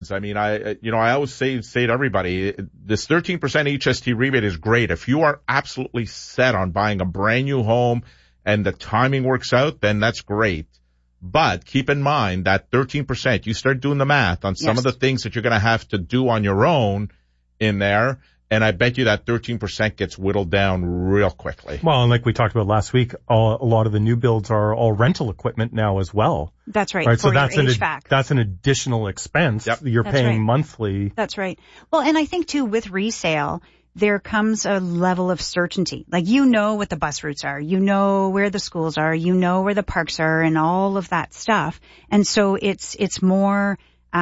I mean, I always say to everybody, this 13% HST rebate is great. If you are absolutely set on buying a brand new home and the timing works out, then that's great. But keep in mind that 13%, you start doing the math on some of the things that you're going to have to do on your own in there. And I bet you that 13% gets whittled down real quickly. Well, and like we talked about last week, a lot of the new builds are all rental equipment now as well. That's right. So that's HVAC. That's an additional expense you're paying monthly. That's right. Well, and I think too with resale, there comes a level of certainty. Like, you know what the bus routes are, you know where the schools are, you know where the parks are, and all of that stuff. And so it's more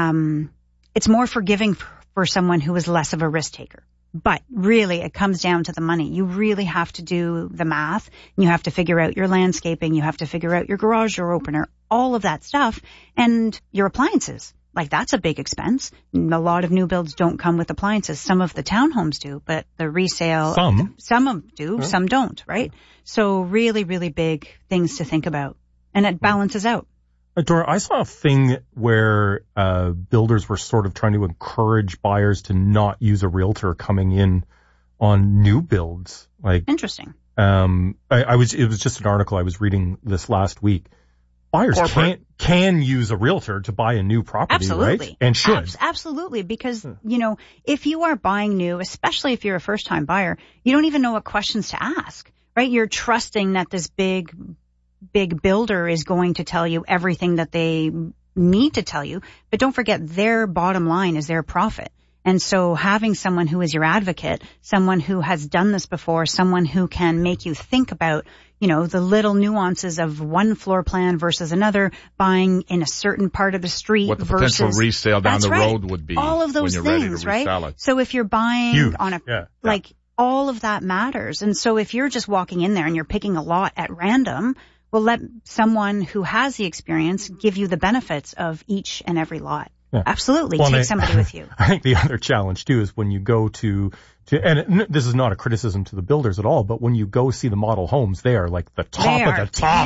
forgiving for someone who is less of a risk taker. But really, it comes down to the money. You really have to do the math. You have to figure out your landscaping. You have to figure out your garage door opener, all of that stuff, and your appliances. Like, that's a big expense. A lot of new builds don't come with appliances. Some of the townhomes do, but the resale, some of them do, some don't, right? So really, really big things to think about. And it balances out. Dora, I saw a thing where builders were sort of trying to encourage buyers to not use a realtor coming in on new builds. Like, interesting. It was just an article I was reading this last week. Buyers can use a realtor to buy a new property, absolutely. Right? And should. Absolutely, because, if you are buying new, especially if you're a first-time buyer, you don't even know what questions to ask, right? You're trusting that this big builder is going to tell you everything that they need to tell you. But don't forget, their bottom line is their profit. And so having someone who is your advocate, someone who has done this before, someone who can make you think about, the little nuances of one floor plan versus another, buying in a certain part of the street, what the potential resale down the road would be, all of those when you're things, ready to resell right? it. So if you're buying all of that matters. And so if you're just walking in there and you're picking a lot at random, well, let someone who has the experience give you the benefits of each and every lot. Yeah. Absolutely. Take somebody with you. I think the other challenge too is when you go to and this is not a criticism to the builders at all, but when you go see the model homes, they are like the top of the top.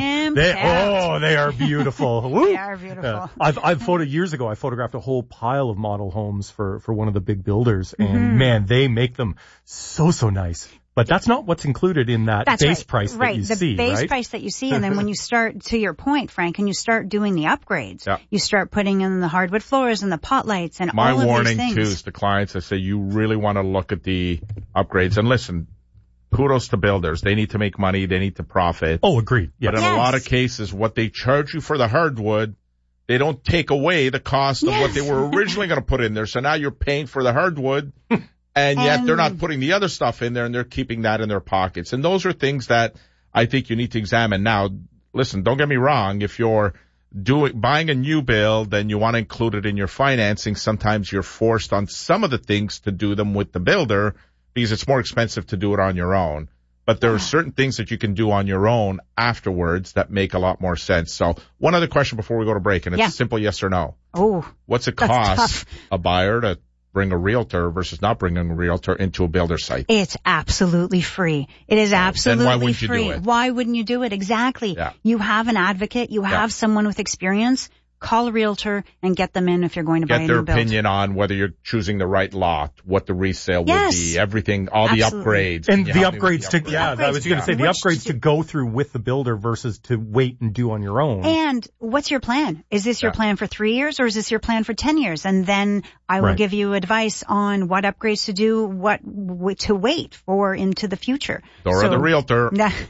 They are beautiful. They are beautiful. Years ago, I photographed a whole pile of model homes for one of the big builders, and man, they make them so nice. But that's not what's included in that base price that you see, right? The base price that you see, and then when you start, to your point, Frank, and you start doing the upgrades, you start putting in the hardwood floors and the pot lights and all of these things. My warning, too, is to clients, I say you really want to look at the upgrades. And listen, kudos to builders. They need to make money. They need to profit. Oh, agreed. Yeah. But in a lot of cases, what they charge you for the hardwood, they don't take away the cost of what they were originally going to put in there. So now you're paying for the hardwood. And yet they're not putting the other stuff in there, and they're keeping that in their pockets. And those are things that I think you need to examine. Now, listen, don't get me wrong. If you're buying a new build and you want to include it in your financing, sometimes you're forced on some of the things to do them with the builder because it's more expensive to do it on your own. But there are certain things that you can do on your own afterwards that make a lot more sense. So one other question before we go to break, and it's a simple yes or no. Oh, what's it cost a buyer to bring a realtor versus not bringing a realtor into a builder site? It's absolutely free. It is absolutely then why wouldn't free. You do it? Why wouldn't you do it? Exactly. Yeah. You have an advocate. You have someone with experience. Call a realtor and get them in if you're going to buy a new build. Get their opinion on whether you're choosing the right lot, what the resale would be, everything, all the upgrades. And the upgrades I was going to say the upgrades to go through with the builder versus to wait and do on your own. And what's your plan? Is this your plan for 3 years or is this your plan for 10 years? And then I will give you advice on what upgrades to do, what to wait for into the future. Dora the realtor.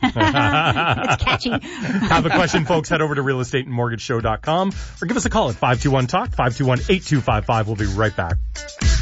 It's catchy. Have a question, folks, head over to realestateandmortgageshow.com. Or give us a call at 521-TALK, 521-8255. We'll be right back.